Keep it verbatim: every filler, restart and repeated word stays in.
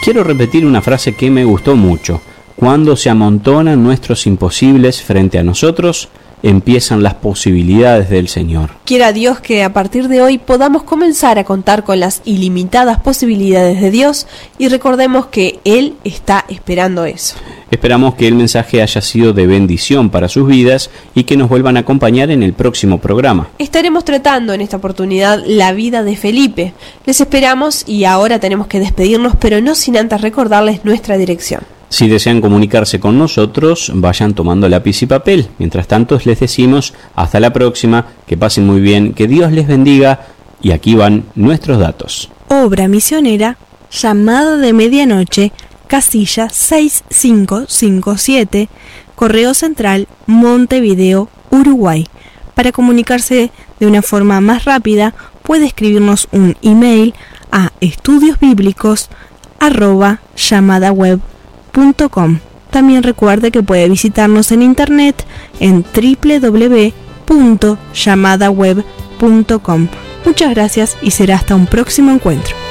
Quiero repetir una frase que me gustó mucho. Cuando se amontonan nuestros imposibles frente a nosotros, empiezan las posibilidades del Señor. Quiera Dios que a partir de hoy podamos comenzar a contar con las ilimitadas posibilidades de Dios y recordemos que Él está esperando eso. Esperamos que el mensaje haya sido de bendición para sus vidas y que nos vuelvan a acompañar en el próximo programa. Estaremos tratando en esta oportunidad la vida de Felipe. Les esperamos y ahora tenemos que despedirnos, pero no sin antes recordarles nuestra dirección. Si desean comunicarse con nosotros, vayan tomando lápiz y papel. Mientras tanto, les decimos hasta la próxima, que pasen muy bien, que Dios les bendiga, y aquí van nuestros datos. Obra misionera, llamada de medianoche, casilla seis cinco cinco siete, Correo Central, Montevideo, Uruguay. Para comunicarse de una forma más rápida, puede escribirnos un email a estudiosbíblicos arroba llamadaweb punto com. También recuerde que puede visitarnos en internet en doble u doble u doble u punto llamadaweb punto com. Muchas gracias y será hasta un próximo encuentro.